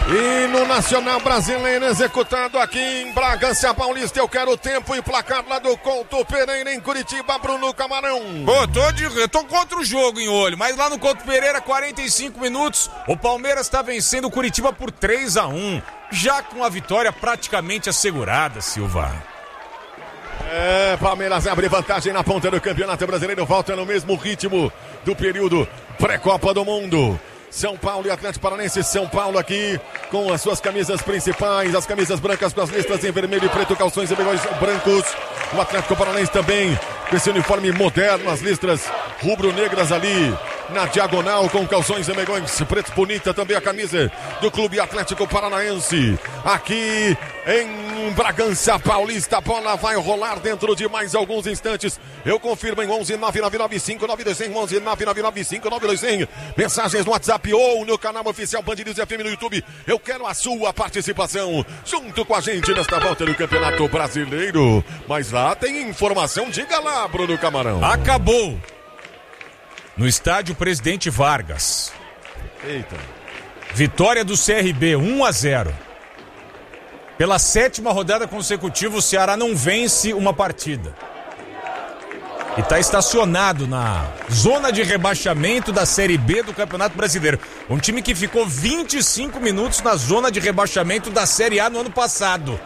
E no Nacional Brasileiro, executado aqui em Bragança Paulista, eu quero tempo e placar lá do Couto Pereira em Curitiba, Bruno Camarão. Eu tô contra o jogo em olho, mas lá no Couto Pereira, 45 minutos, o Palmeiras tá vencendo o Curitiba por 3-1, já com a vitória praticamente assegurada, Silva. Palmeiras abre vantagem na ponta do Campeonato Brasileiro, volta no mesmo ritmo do período pré-Copa do Mundo. São Paulo e Atlético Paranaense. São Paulo aqui com as suas camisas principais, as camisas brancas com as listras em vermelho e preto, calções e bigões brancos. O Atlético Paranaense também com esse uniforme moderno, as listras rubro-negras ali na diagonal com calções e megões pretos, bonita também a camisa do Clube Atlético Paranaense. Aqui em Bragança Paulista, a bola vai rolar dentro de mais alguns instantes. Eu confirmo em 11-999-5-921, 11-999-5-921. Mensagens no WhatsApp ou no canal oficial Band News FM no YouTube. Eu quero a sua participação junto com a gente nesta volta do Campeonato Brasileiro. Mas lá tem informação, diga lá, Bruno Camarão. Acabou no estádio Presidente Vargas. Eita. Vitória do CRB, 1-0. Pela 7ª rodada consecutiva, o Ceará não vence uma partida. E está estacionado na zona de rebaixamento da Série B do Campeonato Brasileiro. Um time que ficou 25 minutos na zona de rebaixamento da Série A no ano passado.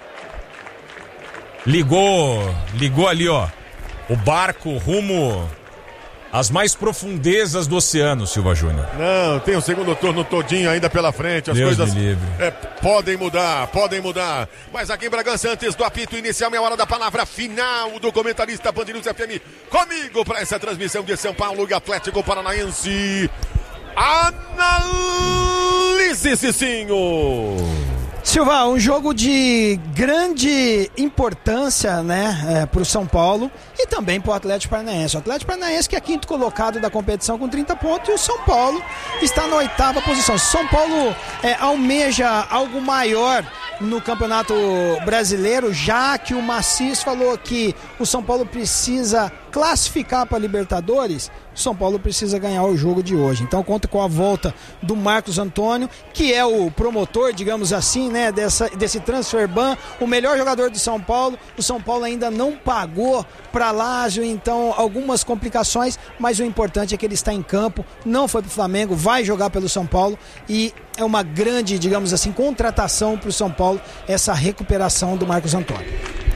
Ligou ali, ó, o barco rumo às mais profundezas do oceano, Silva Júnior. Não, tem o segundo turno todinho ainda pela frente. As Deus coisas me livre. podem mudar. Mas aqui em Bragança, antes do apito inicial, é hora da palavra final do comentarista Band News FM. Comigo para essa transmissão de São Paulo e Atlético Paranaense. Analise, Cicinho. Silva, um jogo de grande importância, né, para o São Paulo e também para o Atlético Paranaense. O Atlético Paranaense que é quinto colocado da competição com 30 pontos e o São Paulo está na 8ª posição. Se o São Paulo almeja algo maior no Campeonato Brasileiro, já que o Macis falou que o São Paulo precisa classificar para a Libertadores, o São Paulo precisa ganhar o jogo de hoje. Então conta com a volta do Marcos Antônio, que é o promotor, digamos assim, né, desse transfer ban, o melhor jogador do São Paulo. O São Paulo ainda não pagou para Lazio, então algumas complicações, mas o importante é que ele está em campo, não foi para o Flamengo, vai jogar pelo São Paulo e é uma grande, digamos assim, contratação para o São Paulo, essa recuperação do Marcos Antônio.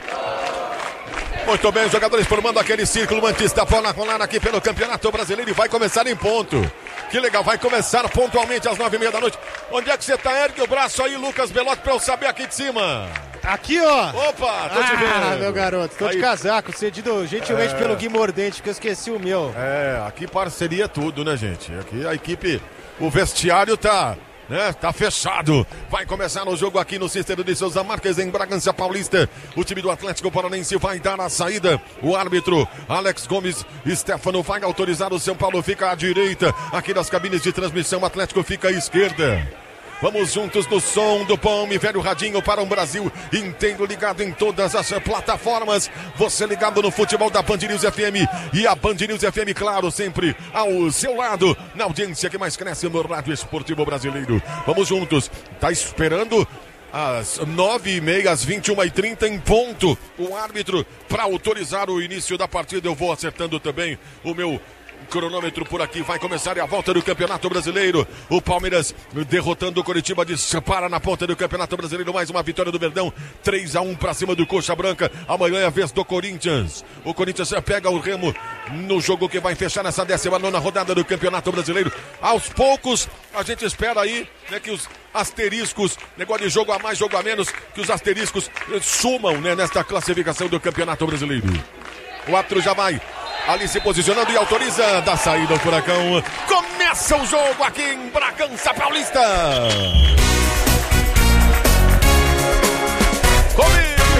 Muito bem, os jogadores formando aquele círculo antes da bola rolar aqui pelo Campeonato Brasileiro e vai começar em ponto. Que legal, vai começar pontualmente às 9h30 da noite. Onde é que você tá? Ergue o braço aí, Lucas Belotti, pra eu saber aqui de cima. Aqui, ó. Opa, tô te vendo. Meu garoto, tô de casaco, cedido gentilmente pelo Gui Mordente, que eu esqueci o meu. Aqui parceria tudo, né, gente? Aqui a equipe, o vestiário tá fechado. Vai começar o jogo aqui no Cícero de Souza Marques em Bragança Paulista. O time do Atlético Paranaense vai dar a saída. O árbitro Alex Gomes Stefano vai autorizar. O São Paulo fica à direita. Aqui nas cabines de transmissão, o Atlético fica à esquerda. Vamos juntos no som do Palme, velho radinho para um Brasil inteiro ligado em todas as plataformas. Você ligado no futebol da Band News FM e a Band News FM, claro, sempre ao seu lado, na audiência que mais cresce no rádio esportivo brasileiro. Vamos juntos, tá esperando às 9h30, às 21h30 em ponto, o árbitro para autorizar o início da partida. Eu vou acertando também o meu cronômetro por aqui. Vai começar a volta do Campeonato Brasileiro. O Palmeiras derrotando o Coritiba, dispara na ponta do Campeonato Brasileiro. Mais uma vitória do Verdão, 3-1 para cima do Coxa Branca. Amanhã é a vez do Corinthians. O Corinthians pega o Remo no jogo que vai fechar nessa 19ª rodada do Campeonato Brasileiro. Aos poucos a gente espera aí, né, que os asteriscos, negócio de jogo a mais, jogo a menos, que os asteriscos sumam, né, nesta classificação do Campeonato Brasileiro. O árbitro já vai ali se posicionando e autoriza da saída do Furacão. Começa o jogo aqui em Bragança Paulista. Comigo e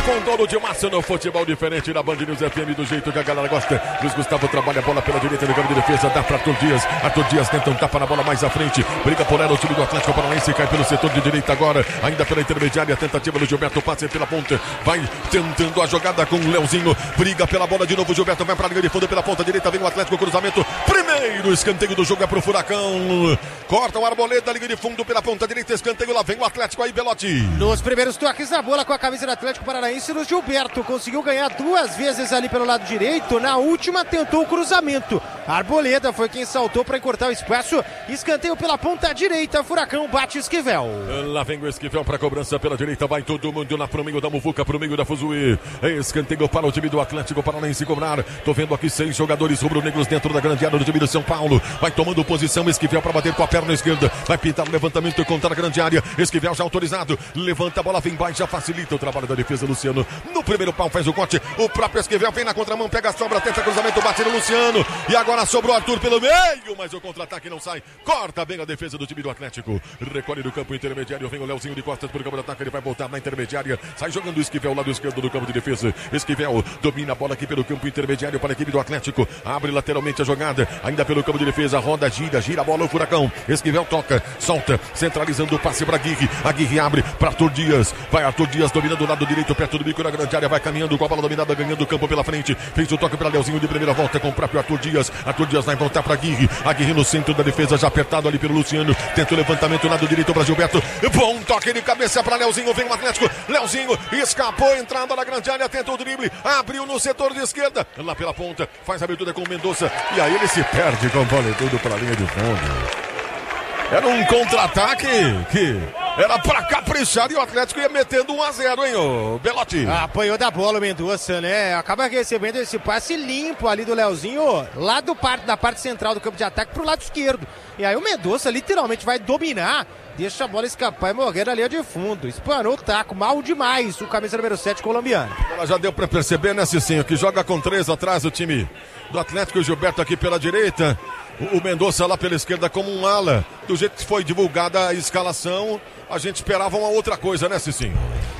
com todo de massa no futebol diferente da Band News FM, do jeito que a galera gosta. Luiz Gustavo trabalha a bola pela direita no campo de defesa, dá para Arthur Dias. Arthur Dias tenta um tapa na bola mais à frente, briga por ela o time do Atlético Paranaense, cai pelo setor de direita agora, ainda pela intermediária, tentativa do Gilberto, passe pela ponta, vai tentando a jogada com o Leozinho, briga pela bola de novo, Gilberto vai para a linha de fundo pela ponta direita, vem o Atlético, cruzamento, primeiro escanteio do jogo é pro Furacão, corta o Arboleda, linha de fundo pela ponta direita, escanteio, lá vem o Atlético aí, Belotti. Nos primeiros toques da bola com a camisa do Atlético Paranaense, o Gilberto conseguiu ganhar 2 vezes ali pelo lado direito, na última tentou o cruzamento, Arboleda foi quem saltou para encurtar o espaço, escanteio pela ponta direita, Furacão bate Esquivel. Lá vem o Esquivel para cobrança pela direita, vai todo mundo lá pro meio da Muvuca, pro meio da Fuzue, escanteio para o time do Atlético Paranaense cobrar, tô vendo aqui 6 jogadores rubro-negros dentro da grande área do time do São Paulo, vai tomando posição, Esquivel para bater com a perna esquerda, vai pintar o levantamento contra a grande área, Esquivel já autorizado, levanta a bola, vem baixo, já facilita o trabalho da defesa, Luciano, no primeiro pau faz o corte, o próprio Esquivel vem na contramão, pega a sobra, tenta cruzamento, bate no Luciano, e agora sobrou Arthur pelo meio, mas o contra-ataque não sai, corta bem a defesa do time do Atlético, recolhe do campo intermediário, vem o Leozinho de costas pro campo de ataque, ele vai voltar na intermediária, sai jogando o Esquivel, lado esquerdo do campo de defesa, Esquivel domina a bola aqui pelo campo intermediário para a equipe do Atlético, abre lateralmente a jogada, ainda pelo campo de defesa, roda, gira a bola, o Furacão, Esquivel toca, solta, centralizando o passe para Aguirre abre para Arthur Dias, vai Arthur Dias dominando o lado direito, perto do bico na grande área, vai caminhando com a bola dominada, ganhando o campo pela frente, fez o toque para Leozinho de primeira volta com o próprio Arthur Dias vai voltar para Aguirre no centro da defesa, já apertado ali pelo Luciano, tenta o levantamento, lado direito para Gilberto, bom toque de cabeça para Leozinho, vem o Atlético, Leozinho escapou, entrada na grande área, tenta o drible, abriu no setor de esquerda, lá pela ponta, faz a abertura com o Mendonça, e aí ele se perde com o bola tudo para a linha de fundo. Era um contra-ataque que era pra caprichar e o Atlético ia metendo 1-0, hein, ô Belotti? Apanhou da bola o Mendonça, né? Acaba recebendo esse passe limpo ali do Leozinho, lá da parte central do campo de ataque pro lado esquerdo. E aí o Mendonça literalmente vai dominar, deixa a bola escapar e morrer na linha de fundo. Espanou o taco, mal demais o camisa número 7 colombiano. Ela já deu pra perceber, né, Cicinho, que joga com 3 atrás o time do Atlético, o Gilberto aqui pela direita. O Mendonça lá pela esquerda como um ala. Do jeito que foi divulgada a escalação, a gente esperava uma outra coisa, né, Cicinho?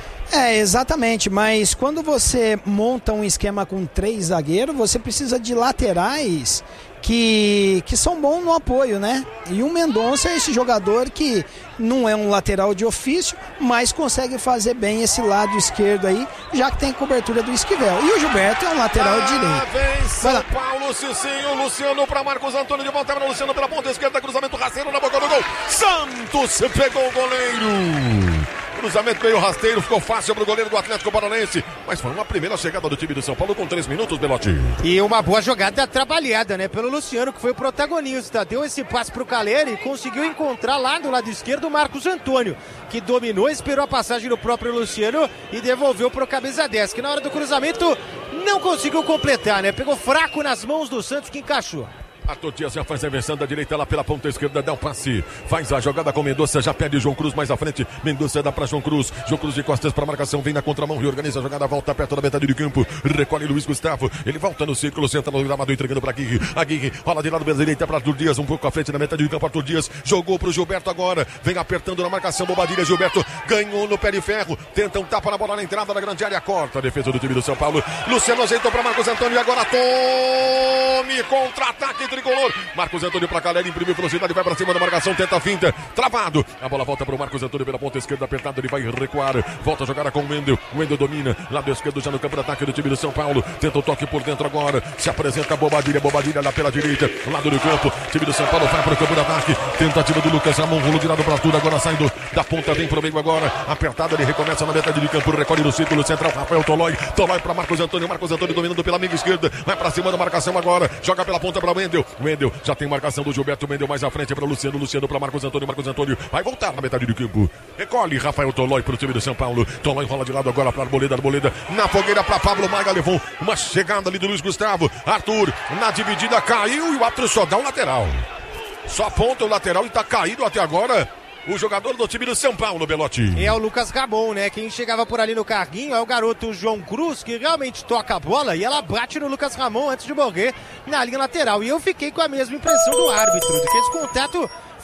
Exatamente, mas quando você monta um esquema com 3 zagueiros, você precisa de laterais que são bons no apoio, né? E o Mendonça é esse jogador que não é um lateral de ofício, mas consegue fazer bem esse lado esquerdo aí, já que tem cobertura do Esquivel. E o Gilberto é um lateral direito. Vem São Paulo, Cicinho, Luciano para Marcos Antônio, de volta para Luciano pela ponta esquerda, cruzamento rasteiro na boca do gol. Santos pegou o goleiro. Cruzamento meio rasteiro, ficou fácil para o goleiro do Atlético Paranaense, mas foi uma primeira chegada do time do São Paulo com 3 minutos, Belotti. E uma boa jogada trabalhada, né, pelo Luciano, que foi o protagonista, deu esse passe para o Caleri e conseguiu encontrar lá do lado esquerdo o Marcos Antônio, que dominou, esperou a passagem do próprio Luciano e devolveu para o camisa 10, que na hora do cruzamento não conseguiu completar, né, pegou fraco nas mãos do Santos, que encaixou. Arthur Dias já faz a inversão da direita lá pela ponta esquerda, dá o passe, faz a jogada com Mendonça, já pede João Cruz mais à frente, Mendonça dá para João Cruz de costas para marcação, vem na contramão, reorganiza a jogada, volta perto da metade do campo, recolhe Luiz Gustavo, ele volta no círculo, senta no gramado, entregando para Aguirre, rola de lado da direita para Arthur Dias, um pouco à frente na metade do campo, Arthur Dias jogou pro Gilberto agora, vem apertando na marcação, Bobadilha, Gilberto ganhou no pé de ferro, tenta um tapa na bola na entrada da grande área, corta a defesa do time do São Paulo, Luciano ajeitou para Marcos Antônio e agora tome contra-ataque tricolor, Marcos Antônio para Caleri, imprimiu velocidade, vai para cima da marcação, tenta a finta, travado, a bola volta para o Marcos Antônio pela ponta esquerda, apertado, ele vai recuar, volta a jogar com o Wendel domina, lado esquerdo já no campo de ataque do time do São Paulo, tenta o toque por dentro agora, se apresenta a Bobadilha lá pela direita, lado do campo, time do São Paulo vai para o campo de ataque, tentativa do Lucas Ramon, rolo de lado para tudo, agora saindo da ponta, vem pro meio agora, apertado, ele recomeça na metade do campo, recolhe no círculo central, Rafael Tolói para Marcos Antônio dominando pela amiga esquerda, vai para cima da marcação agora, joga pela ponta para Wendel já tem marcação do Gilberto, Wendel mais à frente para Luciano para Marcos Antônio vai voltar na metade do campo, recolhe Rafael Tolói para o time do São Paulo, Tolói rola de lado agora para Arboleda na fogueira para Pablo Maia, levou uma chegada ali do Luiz Gustavo, Arthur na dividida caiu e o árbitro só dá um lateral, só aponta o lateral e tá caído até agora o jogador do time do São Paulo, Belotti. É o Lucas Ramon, né? Quem chegava por ali no carguinho é o garoto João Cruz, que realmente toca a bola e ela bate no Lucas Ramon antes de morrer na linha lateral. E eu fiquei com a mesma impressão do árbitro, de que esse contato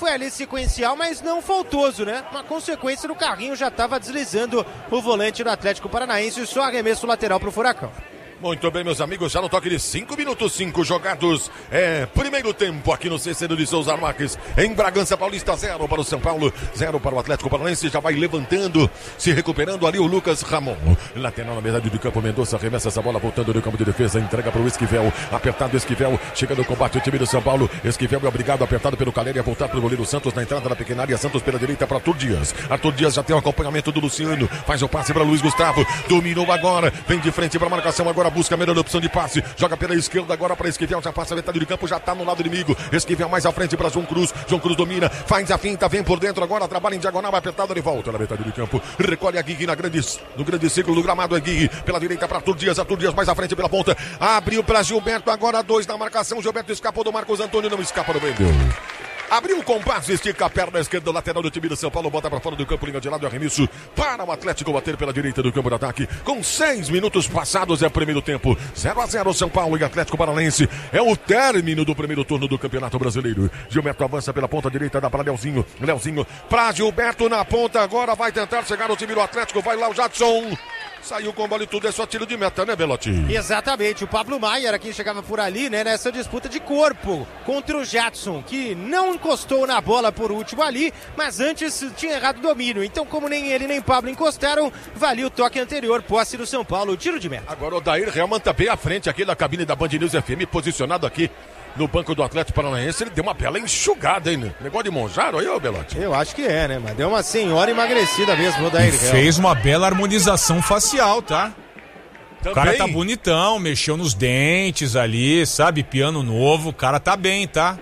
foi ali sequencial, mas não faltoso, né? Uma consequência do carrinho, já estava deslizando o volante do Atlético Paranaense, só arremesso lateral para o Furacão. Muito bem, meus amigos, já no toque de 5 minutos, 5 jogados. Primeiro tempo aqui no Cicero de Souza Marques, em Bragança Paulista, 0 para o São Paulo, 0 para o Atlético Paranaense. Já vai levantando, se recuperando ali o Lucas Ramon. Lateral na metade do campo, Mendonça arremessa essa bola, voltando do campo de defesa, entrega para o Esquivel. Apertado Esquivel, chega no combate o time do São Paulo. Esquivel é obrigado, apertado pelo Caleri, a voltar para o goleiro Santos na entrada da pequena área. Santos pela direita para Arthur Dias. Arthur Dias já tem o acompanhamento do Luciano, faz o passe para Luiz Gustavo. Dominou agora, vem de frente para a marcação agora. Busca a melhor opção de passe, joga pela esquerda agora para Esquivel, já passa a metade do campo, já está no lado inimigo. Esquivel mais à frente para João Cruz domina, faz a finta, vem por dentro agora, trabalha em diagonal, apertado, ele volta na metade do campo, recolhe a Guigui no grande círculo do gramado, é Guigui pela direita para Arthur Dias mais à frente pela ponta, abriu para Gilberto, agora 2 na marcação, Gilberto escapou do Marcos Antônio, não escapa do Wendel. Abriu o compasso, estica a perna esquerda, lateral do time do São Paulo, bota para fora do campo, linha de lado, arremesso para o Atlético bater pela direita do campo de ataque. Com 6 minutos passados é o primeiro tempo. 0-0 São Paulo e Atlético Paranaense. É o término do primeiro turno do Campeonato Brasileiro. Gilberto avança pela ponta direita, dá para Leozinho. Leozinho para Gilberto na ponta, agora vai tentar chegar o time do Atlético, vai lá o Jadson. Saiu com bola e tudo, é só tiro de meta, né, Belotti? Exatamente, o Pablo Maia era quem chegava por ali, né, nessa disputa de corpo contra o Jadson, que não encostou na bola por último ali, mas antes tinha errado o domínio. Então, como nem ele nem Pablo encostaram, valia o toque anterior, posse do São Paulo, tiro de meta. Agora o Dair Helman tá bem à frente aqui da cabine da Band News FM, posicionado aqui no banco do Atlético Paranaense. Ele deu uma bela enxugada, hein? Negócio de Monjaro aí, ô Belotti? Eu acho que é, né? Mas deu uma senhora emagrecida mesmo, o Dair Helman. Fez uma bela harmonização facial, tá? Também. O cara tá bonitão, mexeu nos dentes ali, sabe? Piano novo, o cara tá bem, tá?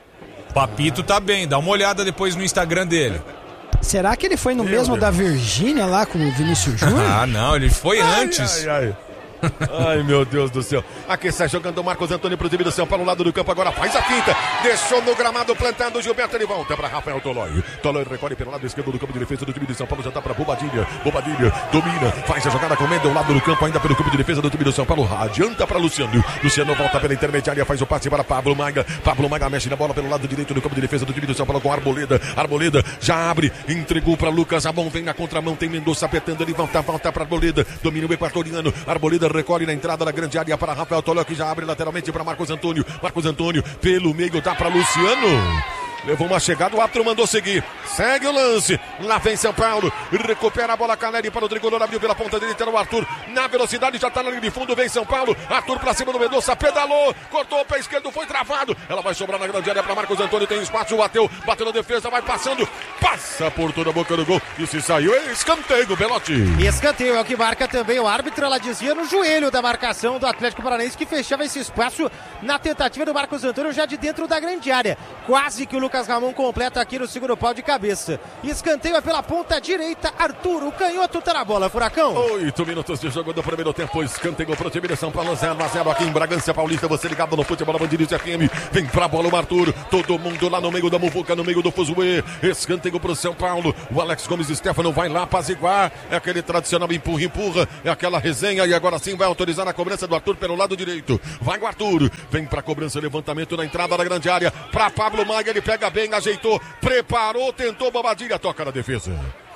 Papito tá bem, dá uma olhada depois no Instagram dele. Será que ele foi no mesmo da Virgínia lá com o Vinícius Júnior? Ah, não, ele foi antes. Ai, meu Deus do céu. Aqui sai jogando o Marcos Antônio pro time do São Paulo, lado do campo, agora faz a finta, deixou no gramado plantando o Gilberto, ele volta para Rafael Tolói. Tolói recolhe pelo lado esquerdo do campo de defesa do time de São Paulo, já tá para Bobadilha, domina, faz a jogada com Mendel, lado do campo, ainda pelo campo de defesa do time do São Paulo, adianta para Luciano volta pela intermediária, faz o passe para Pablo Maia mexe na bola pelo lado direito do campo de defesa do time do São Paulo com Arboleda já abre, entregou para Lucas Ramon, vem na contramão, tem Mendonça apertando, ele volta para Arboleda, domina o equatoriano, Arboleda recolhe na entrada da grande área para Rafael Tolói, que já abre lateralmente para Marcos Antônio pelo meio, dá para Luciano, levou uma chegada, o árbitro mandou seguir, segue o lance, lá vem São Paulo, recupera a bola, Caleri para o tricolor, abriu pela ponta direita no Arthur, na velocidade, já está na linha de fundo, vem São Paulo, Arthur para cima do Mendonça, pedalou, cortou o pé esquerdo, foi travado, ela vai sobrar na grande área para Marcos Antônio, tem espaço, bateu na defesa, vai passando, passa por toda a boca do gol, e se saiu, é escanteio, Belotti. Escanteio é o que marca também o árbitro, ela dizia no joelho da marcação do Atlético Paranaense, que fechava esse espaço na tentativa do Marcos Antônio já de dentro da grande área, quase que o Lucas Ramon completa aqui no segundo pau de cabeça. Escanteio é pela ponta direita, Arthur, o canhoto tá na bola, Furacão. 8 minutos de jogo do primeiro tempo, escanteio pro time de São Paulo, 0-0 aqui em Bragança Paulista, você ligado no futebol Band News FM, vem pra bola o Arthur, todo mundo lá no meio da muvuca, no meio do fuzuê, escanteio pro São Paulo, o Alex Gomes Stefano vai lá apaziguar, é aquele tradicional empurra, é aquela resenha, e agora sim vai autorizar a cobrança do Arthur pelo lado direito, vai o Arthur, vem pra cobrança, levantamento na entrada da grande área, pra Pablo Maia, ele pega bem, ajeitou, preparou, tentou, Bobadilha, toca na defesa,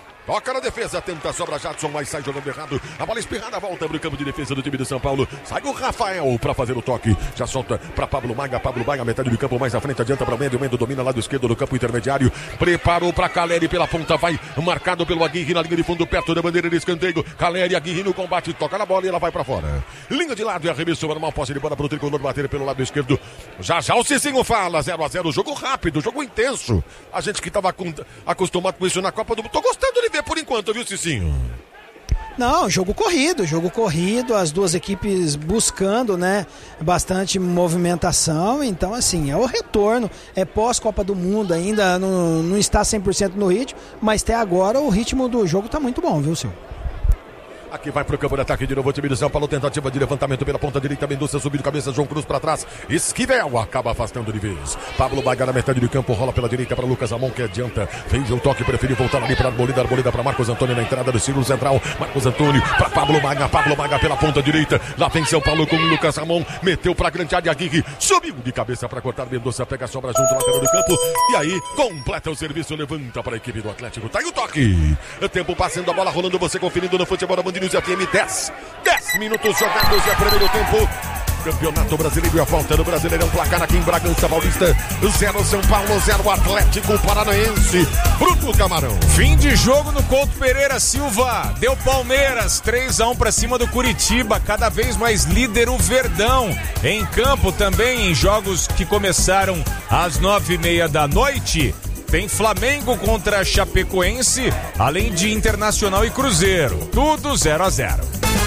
tenta, sobra Jadson, mas sai jogando errado, a bola espirrada, volta pro campo de defesa do time de São Paulo, sai o Rafael pra fazer o toque, já solta pra Pablo Maia, metade do campo mais à frente, adianta pra Mendo domina lado esquerdo do campo intermediário, preparou pra Caleri pela ponta, vai marcado pelo Aguirre na linha de fundo, perto da bandeira de escanteio, Caleri, Aguirre no combate, toca na bola e ela vai pra fora, linha de lado e arremesso normal, posse de bola pro tricolor bater pelo lado esquerdo, já o Cicinho fala, 0-0, jogo rápido, jogo intenso, a gente que tava acostumado com isso na Copa do Mundo, tô gostando de ver por enquanto, viu, Cicinho? Não, jogo corrido, as duas equipes buscando, né, bastante movimentação, então assim, é o retorno, é pós-Copa do Mundo, ainda não está 100% no ritmo, mas até agora o ritmo do jogo tá muito bom, viu, Silvio? Aqui vai pro campo de ataque de novo o time do São Paulo. Tentativa de levantamento pela ponta direita. Mendonça subindo cabeça. João Cruz para trás. Esquivel acaba afastando de vez. Pablo Maga na metade do campo. Rola pela direita para Lucas Ramon, que adianta. Fez o toque. Preferiu voltar ali para Arboleda. Arboleda para Marcos Antônio na entrada do círculo central. Marcos Antônio para Pablo Maga. Pablo Maga pela ponta direita. Lá vem São Paulo com o Lucas Ramon. Meteu para a grande área. Aguirre subiu de cabeça para cortar. Mendonça pega a sobra junto na lateral do campo. E aí completa o serviço. Levanta para a equipe do Atlético. Tá aí o toque. O tempo passando, a bola rolando. Você conferindo no futebol da Band News FM 10 minutos jogados, é primeiro tempo. Campeonato Brasileiro e a volta do Brasileirão. Placar aqui em Bragança Paulista. 0 São Paulo, 0 Atlético Paranaense. Bruno Camarão. Fim de jogo no Couto Pereira Silva. Deu Palmeiras 3-1 para cima do Curitiba. Cada vez mais líder o Verdão. Em campo também, em jogos que começaram às 9h30 da noite. Tem Flamengo contra Chapecoense, além de Internacional e Cruzeiro. Tudo 0-0.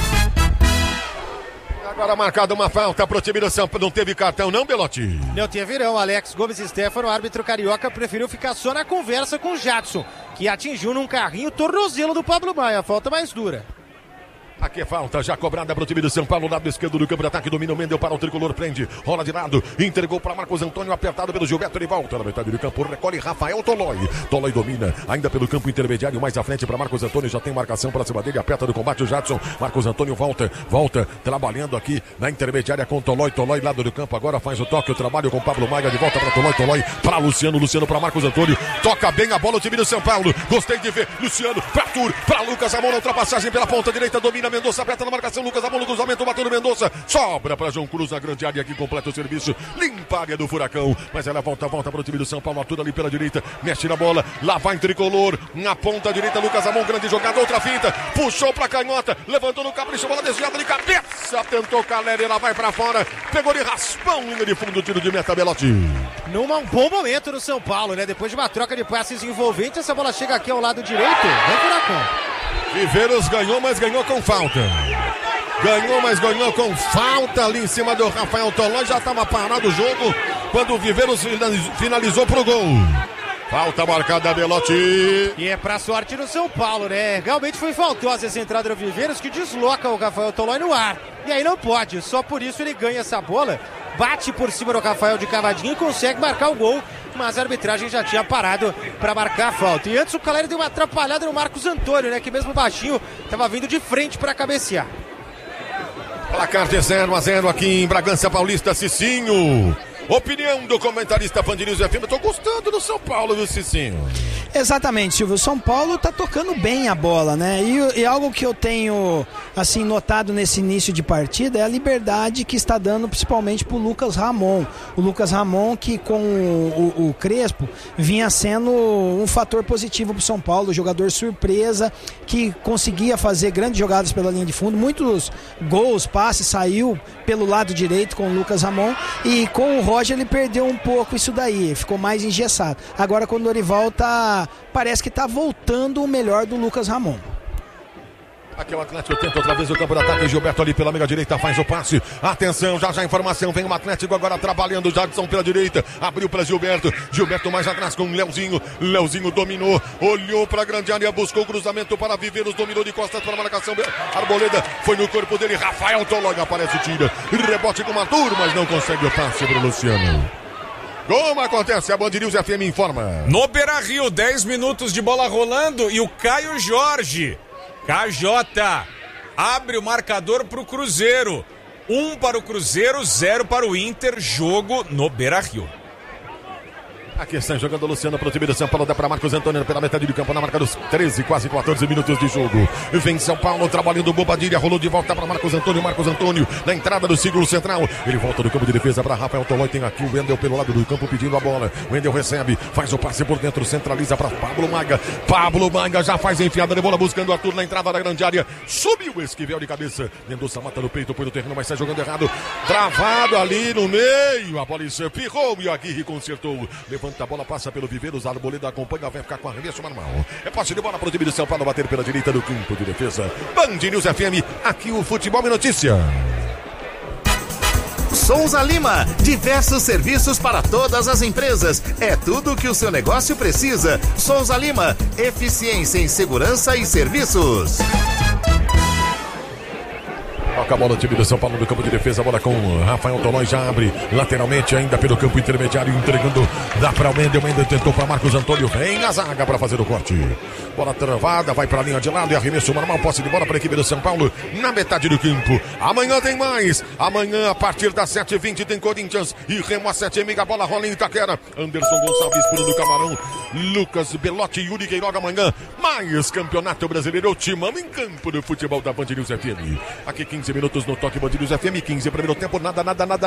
Agora marcada uma falta pro time do São Paulo. Não teve cartão não, Belotti? Não teve não. Alex Gomes Stefano, árbitro carioca, preferiu ficar só na conversa com o Jadson, que atingiu num carrinho o tornozelo do Pablo Maia. Falta mais dura. Aqui é falta, já cobrada pro time do São Paulo, lado esquerdo do campo de ataque, domina o Mendel para o tricolor, prende, rola de lado, entregou para Marcos Antônio, apertado pelo Gilberto, ele volta na metade do campo, recolhe Rafael Tolói, Tolói domina, ainda pelo campo intermediário, mais à frente para Marcos Antônio, já tem marcação para cima dele, aperta do combate o Jadson, Marcos Antônio volta, trabalhando aqui na intermediária com Tolói, lado do campo, agora faz o toque, o trabalho com Pablo Maia, de volta para Tolói, para Luciano para Marcos Antônio, toca bem a bola o time do São Paulo, gostei de ver, Luciano, para Arthur, para Lucas Ramon, na ultrapassagem pela ponta direita, domina Mendonça, aperta na marcação, Lucas Ramon no cruzamento, bateu no Mendonça, sobra para João Cruz na grande área, aqui completa o serviço, limpa a área do Furacão, mas ela volta para o time do São Paulo, Arthur ali pela direita, mexe na bola, lá vai em tricolor, na ponta direita, Lucas Ramon, grande jogada, outra finta, puxou para canhota, levantou no capricho, bola desviada de cabeça, tentou Caleri, ela vai para fora, pegou de raspão, linha de fundo, tiro de meta, Belotti. Num bom momento no São Paulo, né? Depois de uma troca de passes envolvente, essa bola chega aqui ao lado direito, vem Furacão. Viveiros ganhou, mas ganhou com falta. Ganhou, mas ganhou com falta ali em cima do Rafael Tolói. Já estava parado o jogo quando o Viveiros finalizou pro gol. Falta marcada, Belotti. E é pra sorte do São Paulo, né? Realmente foi faltosa essa entrada do Viveiros, que desloca o Rafael Tolói no ar. E aí não pode, só por isso ele ganha essa bola. Bate por cima do Rafael de cavadinha e consegue marcar o gol. Mas a arbitragem já tinha parado para marcar a falta. E antes o Caleri deu uma atrapalhada no Marcos Antônio, né? Que mesmo baixinho estava vindo de frente para cabecear. Placar de 0-0 aqui em Bragança Paulista, Cicinho. Opinião do comentarista Band News FM. Eu tô gostando do São Paulo, viu, Cicinho? Exatamente, Silvio. O São Paulo tá tocando bem a bola, né? E algo que eu tenho, assim, notado nesse início de partida é a liberdade que está dando principalmente pro Lucas Ramon. O Lucas Ramon que com o Crespo vinha sendo um fator positivo pro São Paulo, jogador surpresa, que conseguia fazer grandes jogadas pela linha de fundo, muitos gols, passes, saiu pelo lado direito com o Lucas Ramon, e com o Roger ele perdeu um pouco isso daí, ficou mais engessado. Agora com o Dorival parece que tá voltando o melhor do Lucas Ramon. Aqui o Atlético tenta outra vez o campo de ataque. Gilberto ali pela meia direita faz o passe. Atenção, já a informação. Vem o Atlético agora trabalhando. Jadson pela direita. Abriu para Gilberto. Gilberto mais atrás com o Leozinho. Leozinho dominou. Olhou para a grande área. Buscou o cruzamento para Viveiros. Dominou de costas para a marcação. Arboleda foi no corpo dele. Rafael Tolói aparece e tira. Rebote com o Arthur, mas não consegue o passe para o Luciano. Como acontece? A Band News FM informa. No Beira-Rio, 10 minutos de bola rolando e o Caio Jorge, KJ, abre o marcador para o Cruzeiro. 1 para o Cruzeiro, 0 para o Inter, jogo no Beira-Rio. Aqui está jogando o Luciano para o time do São Paulo, dá para Marcos Antônio pela metade do campo, na marca dos 13, quase 14 minutos de jogo. Vem São Paulo, trabalhando do Bobadilha, rolou de volta para Marcos Antônio, na entrada do círculo central. Ele volta do campo de defesa para Rafael Tolói, tem aqui o Wendel pelo lado do campo pedindo a bola. O Wendel recebe, faz o passe por dentro, centraliza para Pablo Maga. Pablo Maga já faz a enfiada de bola, buscando o Arthur na entrada da grande área. Subiu o Esquivel de cabeça. Mendonça mata no peito, põe no terreno, mas sai jogando errado. Travado ali no meio, a bola espirrou e o Aguirre consertou. Levanta a bola, passa pelo Viveiros, a Arboleda acompanha, vai ficar com arremesso manual. É passe de bola para o time de São Paulo, bater pela direita do campo de defesa. Band News FM, aqui o Futebol e Notícia. Souza Lima, diversos serviços para todas as empresas. É tudo o que o seu negócio precisa. Souza Lima, eficiência em segurança e serviços. Toca a bola, o time do São Paulo no campo de defesa. A bola com Rafael Tolói, já abre lateralmente ainda pelo campo intermediário, entregando, dá para o Mendel. Mendel tentou para Marcos Antônio, vem na zaga para fazer o corte. Bola travada, vai para a linha de lado e arremesso normal, posse de bola para a equipe do São Paulo na metade do campo. Amanhã tem mais. Amanhã, a partir das 7h20, tem Corinthians e Remo às 7h30. A bola rola em Itaquera. Anderson Gonçalves, Bruno Camarão, Lucas Belotti e Yuri Queiroga. Amanhã, mais Campeonato Brasileiro. O timão em campo do futebol da Band News FM. Aqui 15 minutos no toque Band News FM. 15 primeiro tempo. Nada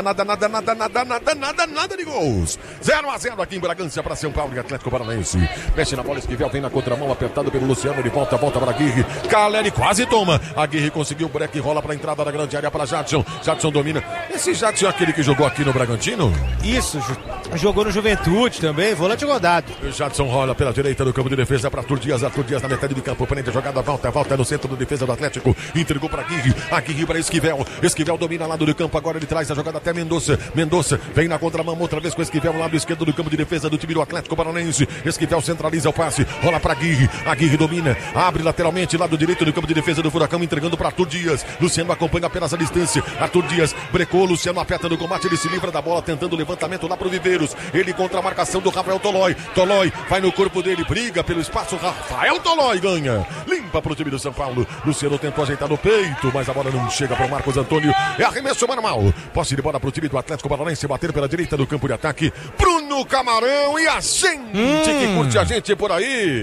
de gols. 0-0 aqui em Bragança para São Paulo e Atlético Paranaense. Mexe na bola, Esquivel vem na contramão, apertado pelo Luciano. Ele volta para Aguirre. Caleri quase toma. Aguirre conseguiu o break, rola para a entrada da grande área para Jadson. Jadson domina. Esse Jadson é aquele que jogou aqui no Bragantino? Isso, jogou no Juventude também, volante rodado. O Jadson rola pela direita do campo de defesa para Arthur Dias. Arthur Dias na metade de campo, prende a jogada, volta no centro da defesa do Atlético. Entregou para Aguirre. Aguirre para Esquivel. Esquivel domina lado do campo, agora ele traz a jogada até Mendonça. Mendonça vem na contramão outra vez com Esquivel no lado esquerdo do campo de defesa do time do Atlético Paranaense. Esquivel centraliza o passe, rola para Aguirre. Aguirre domina, abre lateralmente, lado direito do campo de defesa do Furacão, entregando para Arthur Dias. Luciano acompanha apenas a distância. Arthur Dias brecou, Luciano aperta no combate, ele se livra da bola, tentando o levantamento lá pro Viveiros. Ele contra a marcação do Rafael Tolói. Tolói vai no corpo dele, briga pelo espaço. Rafael Tolói ganha, limpa pro time do São Paulo. Luciano tentou ajeitar no peito, mas a bola não chega pro Marcos Antônio. É arremesso manual. Posse de bola pro time do Atlético Paranaense, bater pela direita do campo de ataque. Bruno Camarão e a gente que curte a gente por aí.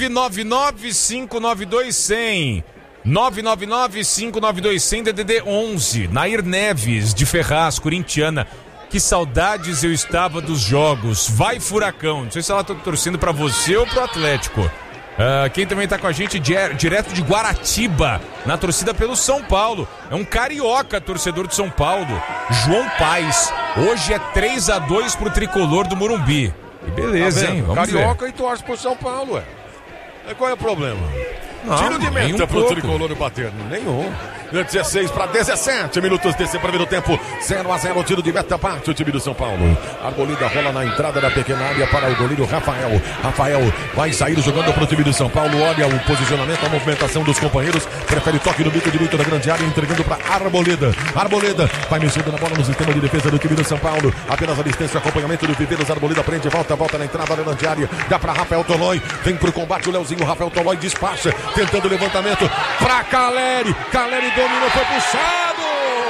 999-592-100. 999-592-100, DDD 11. Nair Neves, de Ferraz, corintiana. Que saudades eu estava dos jogos. Vai, Furacão. Não sei se ela tá torcendo pra você ou pro Atlético. Quem também tá com a gente direto de Guaratiba, na torcida pelo São Paulo, é um carioca torcedor de São Paulo, João Paes. Hoje é 3-2 pro tricolor do Morumbi. Que beleza, hein? Vamos carioca ver. E torce pro São Paulo, ué. Qual é o problema? Não, tiro de meta pro pouco. tricolor bater. Nenhum. 16 para 17 minutos desse primeiro tempo. 0-0, tiro de meta, parte o time do São Paulo. Arboleda rola na entrada da pequena área para o goleiro Rafael. Rafael vai sair jogando para o time do São Paulo. Olha o posicionamento, a movimentação dos companheiros. Prefere toque no bico direito da grande área, entregando para Arboleda. Arboleda vai mexendo na bola no sistema de defesa do time do São Paulo. Apenas a distância, acompanhamento do Viveiros. Arboleda prende, volta na entrada da grande área. Dá para Rafael Tolói. Vem pro combate o Leozinho. Rafael Tolói despacha, tentando o levantamento para Caleri. Caleri dominou, foi puxado.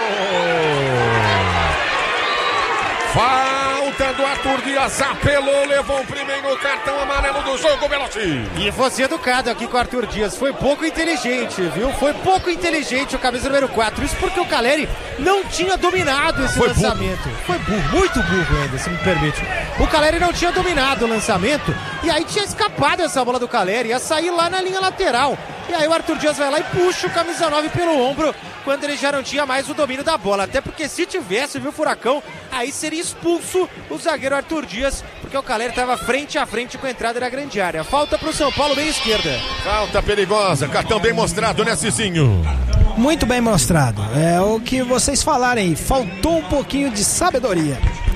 Falta do Arthur Dias, apelou, levou o primeiro cartão amarelo do jogo, Belotti. E você educado aqui com o Arthur Dias, foi pouco inteligente, viu? Foi pouco inteligente o camisa número 4, isso porque o Caleri não tinha dominado esse lançamento. Foi burro, muito burro ainda, se me permite. O Caleri não tinha dominado o lançamento, e aí tinha escapado essa bola do Caleri, ia sair lá na linha lateral. E aí o Arthur Dias vai lá e puxa o camisa 9 pelo ombro, quando ele já não tinha mais o domínio da bola. Até porque se tivesse, viu, Furacão, aí seria expulso o zagueiro Arthur Dias, porque o Caleri estava frente a frente com a entrada da grande área. Falta pro São Paulo, bem esquerda. Falta perigosa, cartão bem mostrado, né, Cicinho? Muito bem mostrado. É o que vocês falaram aí, faltou um pouquinho de sabedoria.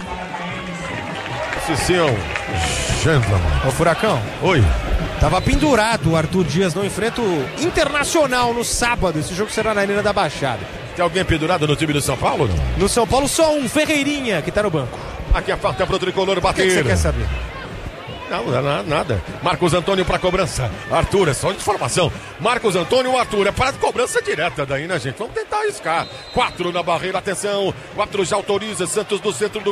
Cicinho, gentleman. Ô, Furacão. Oi. Tava pendurado o Arthur Dias no enfrento Internacional no sábado. Esse jogo será na Arena da Baixada. Tem alguém pendurado no time do São Paulo? Não? No São Paulo só um, Ferreirinha, que tá no banco. Aqui a falta pro tricolor bater. O que você quer saber? Não, nada. Marcos Antônio para cobrança. Arthur, é só informação. Marcos Antônio, Arthur, é para cobrança direta daí, né, gente? Vamos tentar arriscar. 4 na barreira, atenção. 4 já autoriza, Santos do centro do